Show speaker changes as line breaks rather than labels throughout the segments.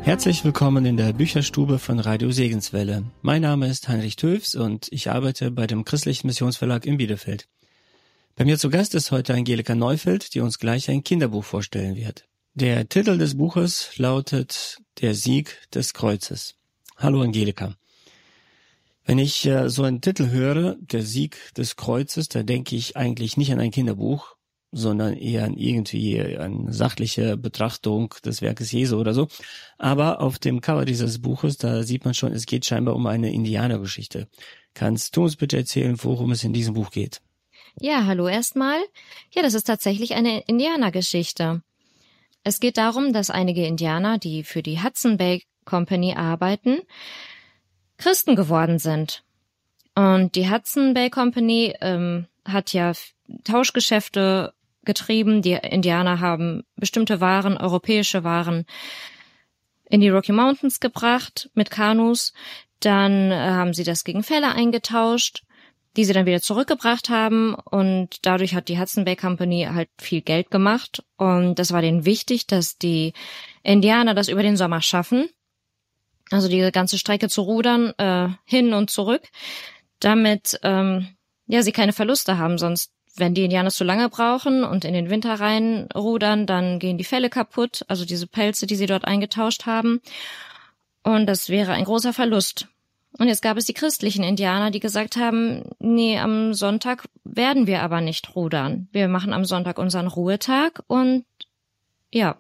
Herzlich willkommen in der Bücherstube von Radio Segenswelle. Mein Name ist Heinrich Töfs und ich arbeite bei dem Christlichen Missionsverlag in Bielefeld. Bei mir zu Gast ist heute Angelika Neufeld, die uns gleich ein Kinderbuch vorstellen wird. Der Titel des Buches lautet Der Sieg des Kreuzes. Hallo Angelika. Wenn ich so einen Titel höre, Der Sieg des Kreuzes, da denke ich eigentlich nicht an ein Kinderbuch, sondern eher an irgendwie eine sachliche Betrachtung des Werkes Jesu oder so. Aber auf dem Cover dieses Buches, da sieht man schon, es geht scheinbar um eine Indianergeschichte. Kannst du uns bitte erzählen, worum es in diesem Buch geht?
Ja, hallo erstmal. Ja, das ist tatsächlich eine Indianergeschichte. Es geht darum, dass einige Indianer, die für die Hudson Bay Company arbeiten, Christen geworden sind. Und die Hudson Bay Company hat ja Tauschgeschäfte getrieben. Die Indianer haben bestimmte Waren, europäische Waren, in die Rocky Mountains gebracht mit Kanus. Dann haben sie das gegen Felle eingetauscht, die sie dann wieder zurückgebracht haben. Und dadurch hat die Hudson Bay Company halt viel Geld gemacht. Und das war denen wichtig, dass die Indianer das über den Sommer schaffen. Also die ganze Strecke zu rudern, hin und zurück, damit sie keine Verluste haben. Sonst, wenn die Indianer zu lange brauchen und in den Winter reinrudern, dann gehen die Felle kaputt, also diese Pelze, die sie dort eingetauscht haben. Und das wäre ein großer Verlust. Und jetzt gab es die christlichen Indianer, die gesagt haben, nee, am Sonntag werden wir aber nicht rudern. Wir machen am Sonntag unseren Ruhetag und ja.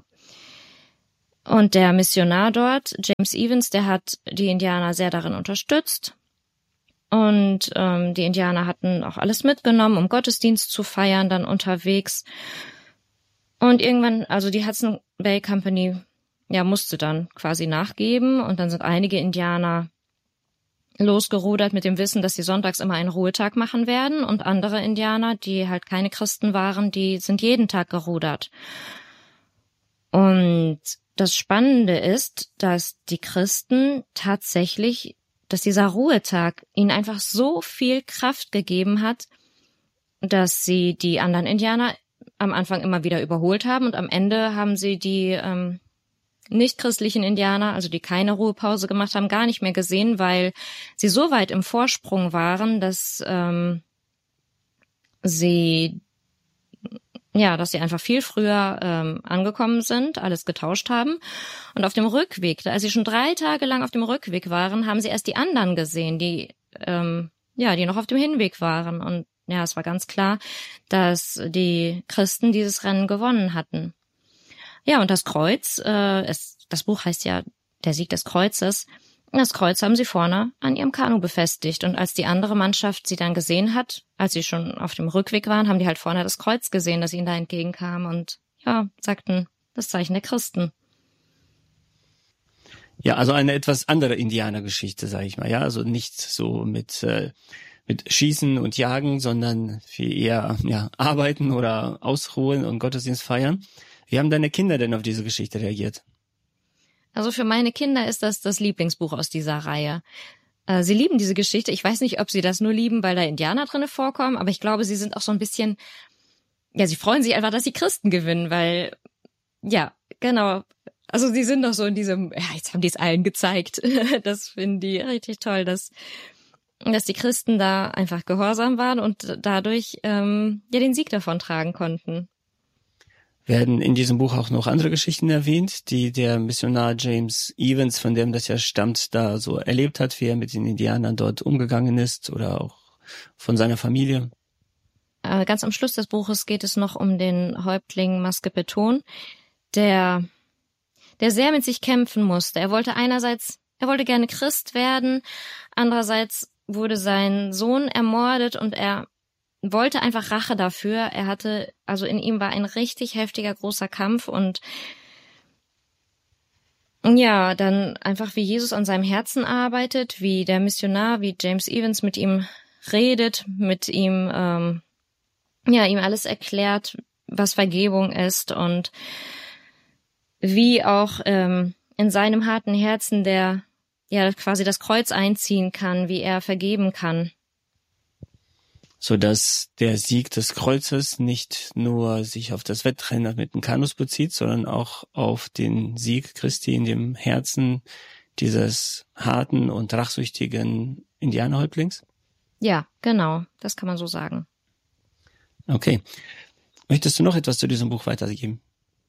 Und der Missionar dort, James Evans, der hat die Indianer sehr darin unterstützt. Und die Indianer hatten auch alles mitgenommen, um Gottesdienst zu feiern, dann unterwegs. Und irgendwann, also die Hudson Bay Company, ja, musste dann quasi nachgeben. Und dann sind einige Indianer losgerudert mit dem Wissen, dass sie sonntags immer einen Ruhetag machen werden. Und andere Indianer, die halt keine Christen waren, die sind jeden Tag gerudert. Und das Spannende ist, dass die Christen tatsächlich, dass dieser Ruhetag ihnen einfach so viel Kraft gegeben hat, dass sie die anderen Indianer am Anfang immer wieder überholt haben und am Ende haben sie die nicht-christlichen Indianer, also die keine Ruhepause gemacht haben, gar nicht mehr gesehen, weil sie so weit im Vorsprung waren, dass sie einfach viel früher angekommen sind, alles getauscht haben. Und auf dem Rückweg, als sie schon 3 Tage lang auf dem Rückweg waren, haben sie erst die anderen gesehen, die noch auf dem Hinweg waren. Und ja, es war ganz klar, dass die Christen dieses Rennen gewonnen hatten. Ja, und das Kreuz, das Buch heißt ja Der Sieg des Kreuzes. Das Kreuz haben sie vorne an ihrem Kanu befestigt. Und als die andere Mannschaft sie dann gesehen hat, als sie schon auf dem Rückweg waren, haben die halt vorne das Kreuz gesehen, das ihnen da entgegenkam und ja, sagten, das Zeichen der Christen.
Ja, also eine etwas andere Indianergeschichte, sage ich mal. Ja, also nicht so mit Schießen und Jagen, sondern viel eher arbeiten oder ausruhen und Gottesdienst feiern. Wie haben deine Kinder denn auf diese Geschichte reagiert?
Also für meine Kinder ist das Lieblingsbuch aus dieser Reihe. Sie lieben diese Geschichte. Ich weiß nicht, ob sie das nur lieben, weil da Indianer drinne vorkommen, aber ich glaube, sie sind auch so ein bisschen, ja, sie freuen sich einfach, dass die Christen gewinnen, weil, ja, genau. Also sie sind doch so in diesem, ja, jetzt haben die es allen gezeigt. Das finden die richtig toll, dass die Christen da einfach gehorsam waren und dadurch den Sieg davon tragen konnten.
Werden in diesem Buch auch noch andere Geschichten erwähnt, die der Missionar James Evans, von dem das ja stammt, da so erlebt hat, wie er mit den Indianern dort umgegangen ist oder auch von seiner Familie?
Ganz am Schluss des Buches geht es noch um den Häuptling Maskepeton, der sehr mit sich kämpfen musste. Er wollte gerne Christ werden, andererseits wurde sein Sohn ermordet und er wollte einfach Rache dafür. In ihm war ein richtig heftiger, großer Kampf und ja, dann einfach wie Jesus an seinem Herzen arbeitet, wie der Missionar, wie James Evans mit ihm redet, mit ihm, ihm alles erklärt, was Vergebung ist und wie auch in seinem harten Herzen der quasi das Kreuz einziehen kann, wie er vergeben kann.
sodass der Sieg des Kreuzes nicht nur sich auf das Wettrennen mit dem Kanus bezieht, sondern auch auf den Sieg Christi in dem Herzen dieses harten und rachsüchtigen Indianerhäuptlings?
Ja, genau, das kann man so sagen.
Okay. Möchtest du noch etwas zu diesem Buch weitergeben?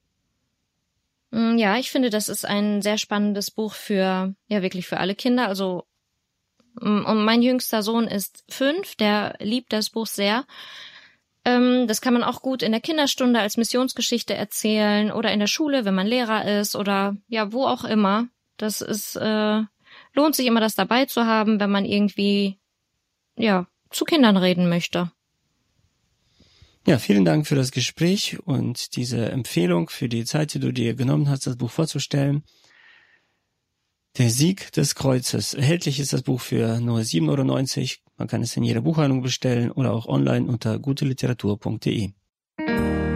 Ja, ich finde, das ist ein sehr spannendes Buch wirklich für alle Kinder. Also, und mein jüngster Sohn ist 5, der liebt das Buch sehr. Das kann man auch gut in der Kinderstunde als Missionsgeschichte erzählen oder in der Schule, wenn man Lehrer ist oder ja, wo auch immer. Das ist, lohnt sich immer, das dabei zu haben, wenn man irgendwie, ja, zu Kindern reden möchte.
Ja, vielen Dank für das Gespräch und diese Empfehlung für die Zeit, die du dir genommen hast, das Buch vorzustellen. Der Sieg des Kreuzes. Erhältlich ist das Buch für nur 7,90 €. Man kann es in jeder Buchhandlung bestellen oder auch online unter guteliteratur.de.